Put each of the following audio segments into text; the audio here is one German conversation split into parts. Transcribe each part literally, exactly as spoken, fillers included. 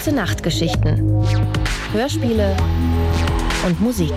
Ganze Nacht-Geschichten, Hörspiele und Musik.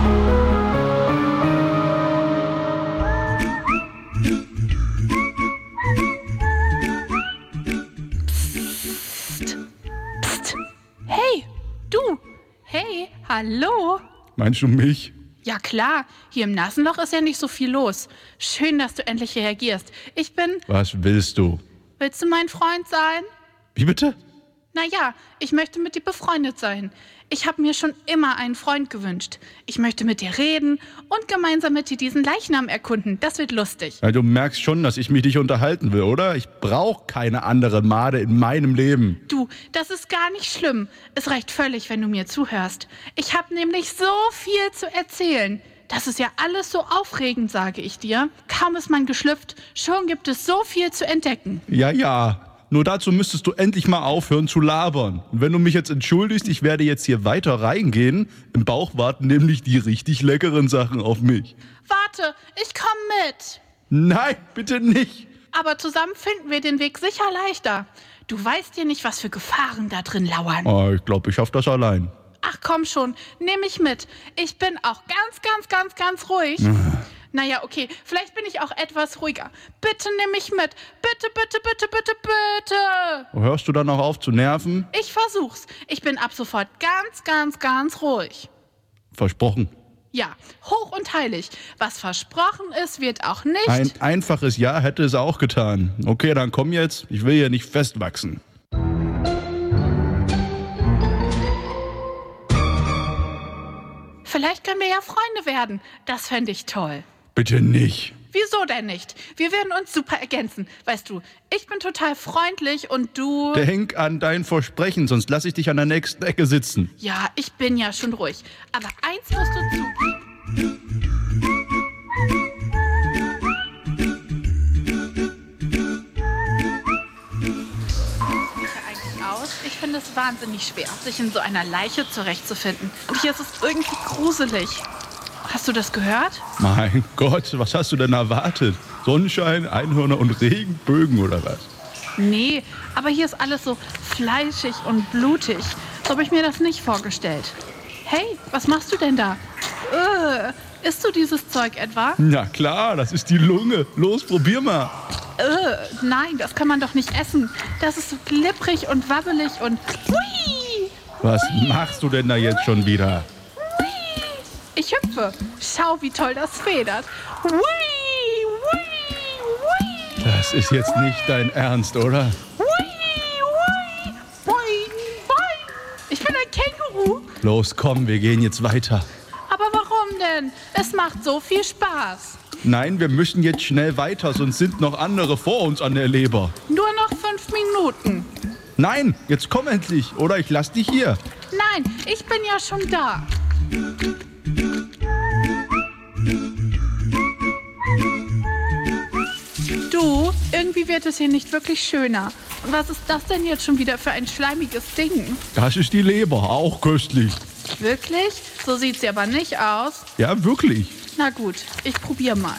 Psst. Psst. Hey, du. Hey, hallo. Meinst du mich? Ja klar, hier im Nasenloch ist ja nicht so viel los. Schön, dass du endlich reagierst. Ich bin... Was willst du? Willst du mein Freund sein? Wie bitte? Naja, ich möchte mit dir befreundet sein. Ich habe mir schon immer einen Freund gewünscht. Ich möchte mit dir reden und gemeinsam mit dir diesen Leichnam erkunden. Das wird lustig. Ja, du merkst schon, dass ich mich dich unterhalten will, oder? Ich brauche keine andere Made in meinem Leben. Du, das ist gar nicht schlimm. Es reicht völlig, wenn du mir zuhörst. Ich habe nämlich so viel zu erzählen. Das ist ja alles so aufregend, sage ich dir. Kaum ist man geschlüpft, schon gibt es so viel zu entdecken. Ja, ja. Nur dazu müsstest du endlich mal aufhören zu labern. Und wenn du mich jetzt entschuldigst, ich werde jetzt hier weiter reingehen. Im Bauch warten nämlich die richtig leckeren Sachen auf mich. Warte, ich komme mit. Nein, bitte nicht. Aber zusammen finden wir den Weg sicher leichter. Du weißt ja nicht, was für Gefahren da drin lauern. Oh, ich glaube, ich schaffe das allein. Ach komm schon, nehm mich mit. Ich bin auch ganz, ganz, ganz, ganz ruhig. Naja, okay, vielleicht bin ich auch etwas ruhiger. Bitte nimm mich mit. Bitte, bitte, bitte, bitte, bitte. Hörst du dann auch auf zu nerven? Ich versuch's. Ich bin ab sofort ganz, ganz, ganz ruhig. Versprochen. Ja, hoch und heilig. Was versprochen ist, wird auch nicht... Ein einfaches Ja hätte es auch getan. Okay, dann komm jetzt. Ich will hier nicht festwachsen. Vielleicht können wir ja Freunde werden. Das fände ich toll. Bitte nicht. Wieso denn nicht? Wir werden uns super ergänzen. Weißt du, ich bin total freundlich und du... Denk an dein Versprechen, sonst lasse ich dich an der nächsten Ecke sitzen. Ja, ich bin ja schon ruhig. Aber eins musst du zugeben. Ich finde es wahnsinnig schwer, sich in so einer Leiche zurechtzufinden. Und hier ist es irgendwie gruselig. Hast du das gehört? Mein Gott, was hast du denn erwartet? Sonnenschein, Einhörner und Regenbögen oder was? Nee, aber hier ist alles so fleischig und blutig. So habe ich mir das nicht vorgestellt. Hey, was machst du denn da? Äh, isst du dieses Zeug etwa? Na klar, das ist die Lunge. Los, probier mal. Äh, nein, das kann man doch nicht essen. Das ist so glibberig und wabbelig und... Hui! Was machst du denn da jetzt schon wieder? Ich hüpfe. Schau, wie toll das federt. Hui! Hui! Hui! Das ist jetzt nicht dein Ernst, oder? Hui! Hui! Boing! Boing! Ich bin ein Känguru. Los, komm, wir gehen jetzt weiter. Aber warum denn? Es macht so viel Spaß. Nein, wir müssen jetzt schnell weiter, sonst sind noch andere vor uns an der Leber. Nur noch fünf Minuten. Nein, jetzt komm endlich, oder ich lass dich hier. Nein, ich bin ja schon da. Du, irgendwie wird es hier nicht wirklich schöner. Und was ist das denn jetzt schon wieder für ein schleimiges Ding? Das ist die Leber, auch köstlich. Wirklich? So sieht sie aber nicht aus. Ja, wirklich. Na gut, ich probier mal.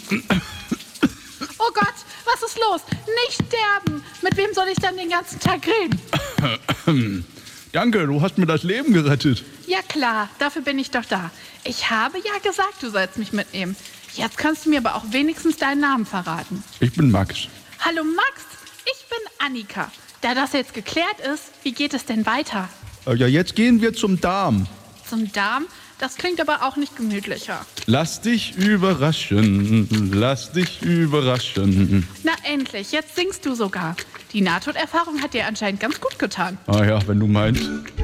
Oh Gott, was ist los? Nicht sterben! Mit wem soll ich dann den ganzen Tag reden? Danke, du hast mir das Leben gerettet. Ja klar, dafür bin ich doch da. Ich habe ja gesagt, du sollst mich mitnehmen. Jetzt kannst du mir aber auch wenigstens deinen Namen verraten. Ich bin Max. Hallo Max, ich bin Annika. Da das jetzt geklärt ist, wie geht es denn weiter? Ja, jetzt gehen wir zum Darm. Zum Darm? Das klingt aber auch nicht gemütlicher. Lass dich überraschen, lass dich überraschen. Na endlich, jetzt singst du sogar. Die Nahtoderfahrung hat dir anscheinend ganz gut getan. Ah ja, wenn du meinst.